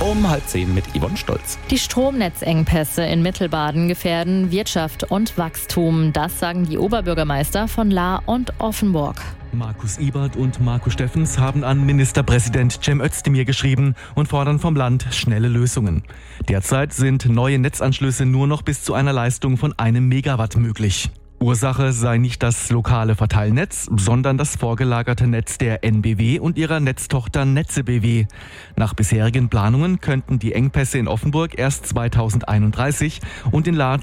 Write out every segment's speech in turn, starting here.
um 9:30 mit Yvonne Stolz. Die Stromnetzengpässe in Mittelbaden gefährden Wirtschaft und Wachstum. Das sagen die Oberbürgermeister von Lahr und Offenburg. Markus Ibert und Marco Steffens haben an Ministerpräsident Cem Özdemir geschrieben und fordern vom Land schnelle Lösungen. Derzeit sind neue Netzanschlüsse nur noch bis zu einer Leistung von 1 Megawatt möglich. Ursache sei nicht das lokale Verteilnetz, sondern das vorgelagerte Netz der NBW und ihrer Netztochter Netze BW. Nach bisherigen Planungen könnten die Engpässe in Offenburg erst 2031 und in Lahr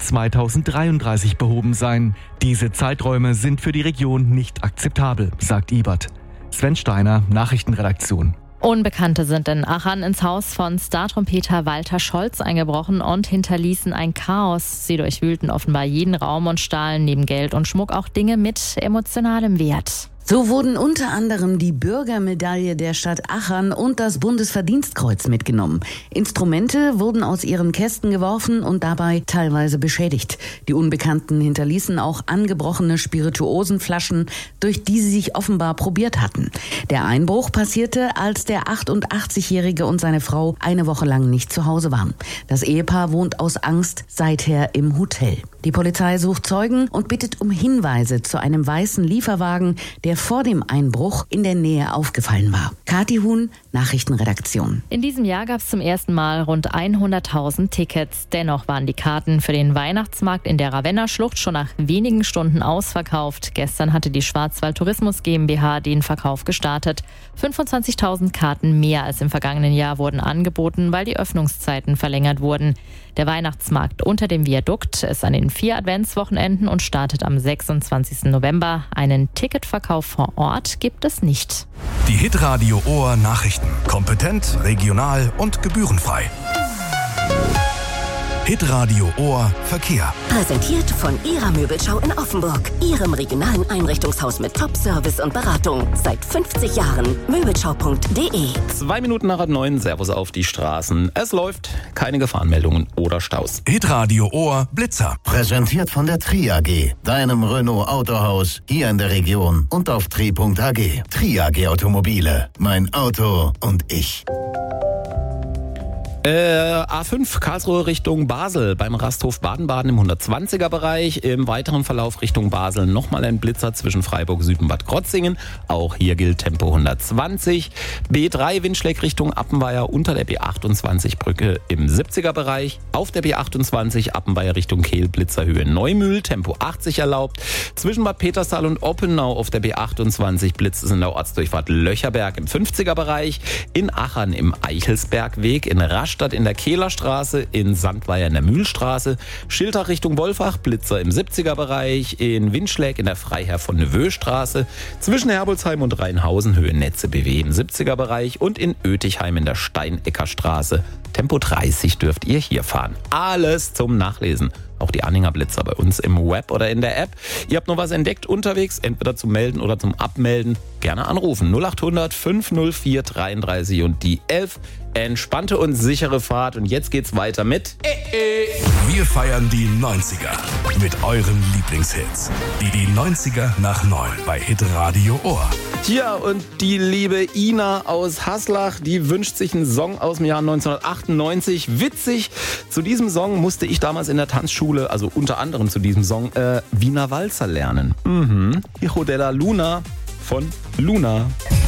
2033 behoben sein. Diese Zeiträume sind für die Region nicht akzeptabel, sagt Ibert. Sven Steiner, Nachrichtenredaktion. Unbekannte sind in Aachen ins Haus von Star-Trompeter Walter Scholz eingebrochen und hinterließen ein Chaos. Sie durchwühlten offenbar jeden Raum und stahlen neben Geld und Schmuck auch Dinge mit emotionalem Wert. So wurden unter anderem die Bürgermedaille der Stadt Aachen und das Bundesverdienstkreuz mitgenommen. Instrumente wurden aus ihren Kästen geworfen und dabei teilweise beschädigt. Die Unbekannten hinterließen auch angebrochene Spirituosenflaschen, durch die sie sich offenbar probiert hatten. Der Einbruch passierte, als der 88-Jährige und seine Frau eine Woche lang nicht zu Hause waren. Das Ehepaar wohnt aus Angst seither im Hotel. Die Polizei sucht Zeugen und bittet um Hinweise zu einem weißen Lieferwagen, der vor dem Einbruch in der Nähe aufgefallen war. Kathi Huhn, Nachrichtenredaktion. In diesem Jahr gab es zum ersten Mal rund 100.000 Tickets. Dennoch waren die Karten für den Weihnachtsmarkt in der Ravenna-Schlucht schon nach wenigen Stunden ausverkauft. Gestern hatte die Schwarzwald Tourismus GmbH den Verkauf gestartet. 25.000 Karten mehr als im vergangenen Jahr wurden angeboten, weil die Öffnungszeiten verlängert wurden. Der Weihnachtsmarkt unter dem Viadukt ist an den 4 Adventswochenenden und startet am 26. November. Einen Ticketverkauf vor Ort gibt es nicht. Die Hitradio Ohr Nachrichten. Kompetent, regional und gebührenfrei. Hitradio Ohr Verkehr. Präsentiert von Ihrer Möbelschau in Offenburg. Ihrem regionalen Einrichtungshaus mit Top-Service und Beratung. Seit 50 Jahren. Möbelschau.de. 2 Minuten nach 9, Servus auf die Straßen. Es läuft, keine Gefahrenmeldungen oder Staus. Hitradio Ohr Blitzer. Präsentiert von der Tri AG, deinem Renault Autohaus hier in der Region und auf tri.ag. Tri AG Automobile. Mein Auto und ich. A5 Karlsruhe Richtung Basel beim Rasthof Baden-Baden im 120er Bereich. Im weiteren Verlauf Richtung Basel nochmal ein Blitzer zwischen Freiburg Süd und Bad Krotzingen. Auch hier gilt Tempo 120. B3 Windschläg Richtung Appenweier unter der B28 Brücke im 70er Bereich. Auf der B28 Appenweier Richtung Kehl Blitzerhöhe Neumühl, Tempo 80 erlaubt. Zwischen Bad Peterstal und Oppenau auf der B28 blitzt es in der Ortsdurchfahrt Löcherberg im 50er Bereich. In Achern im Eichelsbergweg, in Rastatt in der Kehlerstraße, in Sandweier in der Mühlstraße, Schiltach Richtung Wolfach, Blitzer im 70er Bereich, in Windschläg in der Freiherr von Neveu-Straße, zwischen Herbolzheim und Rheinhausen Höhe Netze BW im 70er Bereich und in Oetichheim in der Steinecker Straße. Tempo 30 dürft ihr hier fahren. Alles zum Nachlesen. Auch die Anhängerblitzer bei uns im Web oder in der App. Ihr habt noch was entdeckt unterwegs, entweder zum Melden oder zum Abmelden. Gerne anrufen 0800 504 33 und die 11. Entspannte und sichere Fahrt. Und jetzt geht's weiter mit Wir feiern die 90er mit euren Lieblingshits. Die 90er nach 9 bei Hitradio Ohr. Tja, und die liebe Ina aus Haslach, die wünscht sich einen Song aus dem Jahr 1998. Witzig, zu diesem Song musste ich damals in der Tanzschule, also unter anderem zu diesem Song, Wiener Walzer lernen. Hijo de la Luna von Luna.